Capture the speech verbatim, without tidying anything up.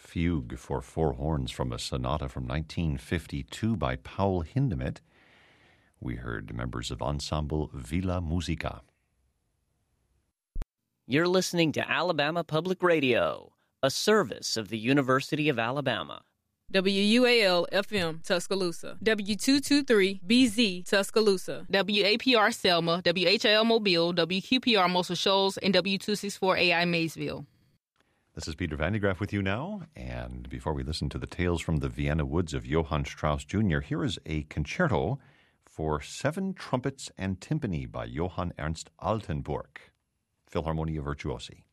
Fugue for Four Horns from a sonata from nineteen fifty-two by Paul Hindemith. We heard members of Ensemble Villa Musica. You're listening to Alabama Public Radio, a service of the University of Alabama. W U A L F M Tuscaloosa, W two twenty-three B Z Tuscaloosa, W A P R Selma, W H I L Mobile, W Q P R Muscle Shoals, and W two sixty-four A I Maysville. This is Peter Van de Graaff with you now, and before we listen to the tales from the Vienna woods of Johann Strauss Junior, here is a concerto for seven trumpets and timpani by Johann Ernst Altenburg, Philharmonia Virtuosi.